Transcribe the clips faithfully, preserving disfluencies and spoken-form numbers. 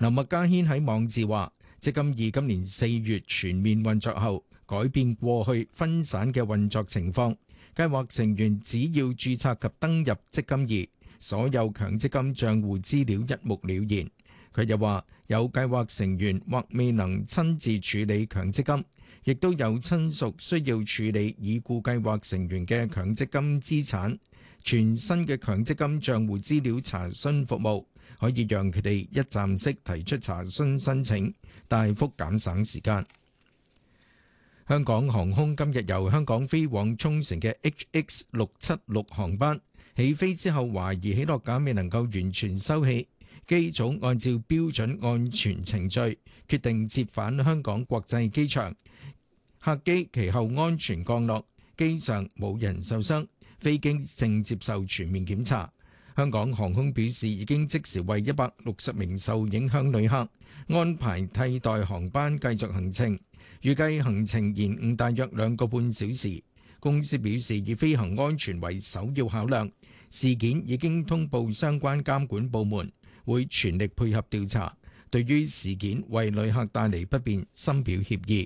林麥嘉軒喺網誌話，積金易今年四月全面運作後，改變過去分散嘅運作情況。計劃成員只要註冊及登入積金易，所有強積金帳戶資料一目了然。佢又話，有計劃成員或未能親自處理強積金，亦都有親屬需要處理已故計劃成員嘅強積金資產。全新嘅強積金帳戶資料查詢服務可以讓佢哋一站式提出查詢申請，大幅減省時間。香港航空今日由香港飛往沖繩嘅 H X 六七六航班起飛之後，懷疑起落架未能夠完全收起，機組按照標準安全程序決定折返香港國際機場。客機其後安全降落，機上冇人受傷。飛機正接受全面檢查。香港航空表示已經即時為一百六十名受影響旅客安排替代航班繼續行程，預計行程延誤大約兩個半小時。公司表示以飛行安全為首要考量，事件已經通報相關監管部門，會全力配合調查。對於事件為旅客帶嚟不便，深表歉意。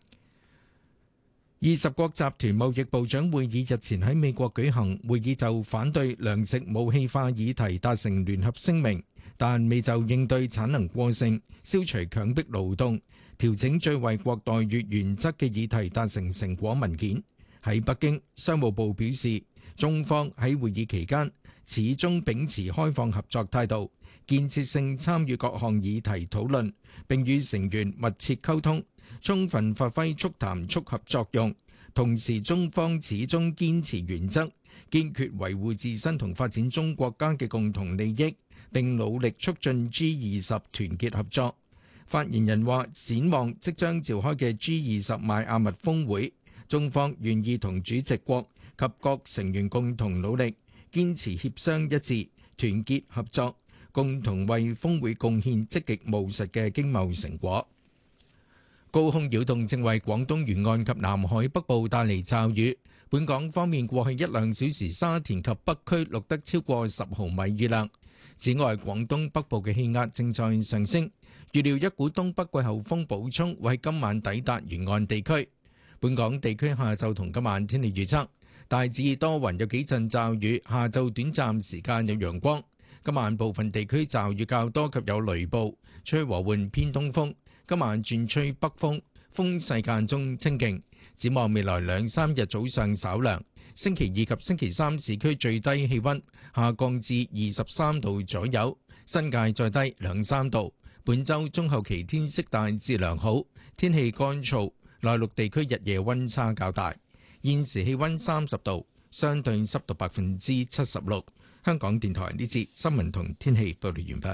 二十國集團貿易部長會議日前喺美國舉行，會議就反對糧食武器化議題達成聯合聲明，但未就應對產能過剩、消除強迫勞動、調整最惠國待遇原則嘅議題達成成果文件。喺北京，商務部表示，中方喺會議期間始終秉持開放合作態度，建設性參與各項議題討論，並與成員密切溝通，充分發揮促談促合作用。同時，中方始終堅持原則，堅決維護自身同發展中國家嘅共同利益，並努力促進 G 二十團結合作。發言人話，展望即將召開嘅 G 二十邁阿密峰會，中方願意同主席國及各成員共同努力，堅持協商一致、團結合作，共同為峰會貢獻積極務實嘅經貿成果。高空擾動正為廣東沿岸及南海北部帶嚟驟雨。本港方面，過去一兩小時沙田及北區錄得超過十毫米雨量。此外，廣東北部嘅氣壓正在上升，預料一股東北季候風補充會喺今晚抵達沿岸地區。本港地區下晝同今晚天氣預測，大致多雲，有幾陣驟雨，下晝短暫時間有陽光。今晚部分地區驟雨較多及有雷暴，吹和緩偏東風。今晚轉吹北風，風勢間中清勁。展望未來兩三日早上稍涼，星期二及星期三市區最低氣溫下降至二十三度左右，新界再低兩三度。本週中後期天色大致良好，天氣乾燥，內陸地區日夜溫差較大。現時氣溫三十度，相對濕度百分之七十六。香港電台呢節新聞同天氣報道完畢。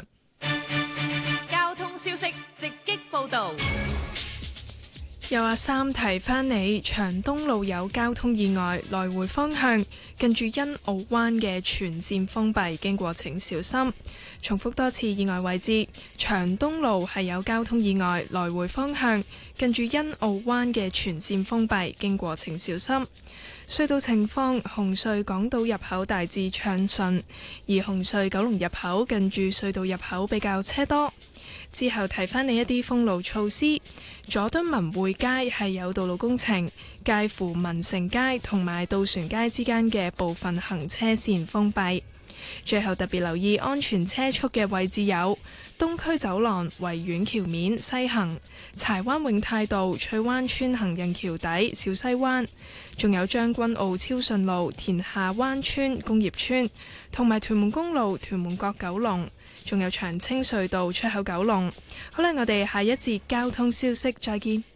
消息直擊報道， 有阿三提翻你，長東路有交通意外，來回方向近住欣澳灣嘅全線封閉，經過請小心。重複多次，意外位置，長東路係有交通意外，來回方向近住欣澳灣嘅全線封閉，經過請小心。隧道情況，紅隧港島入口大致暢順，而紅隧九龍入口近住隧道入口比較車多。之後提翻你一啲封路措施，佐敦文匯街係有道路工程，介乎民城街同埋渡船街之間嘅部分行車線封閉。最後特別留意安全車速嘅位置有東區走廊、維園橋面西行、柴灣永泰道、翠灣村行人橋底、小西灣，仲有將軍澳超順路、田下灣村工業村，同埋屯門公路屯門角九龍，仲有長青隧道出口九龍。好啦，我哋下一節交通消息再見。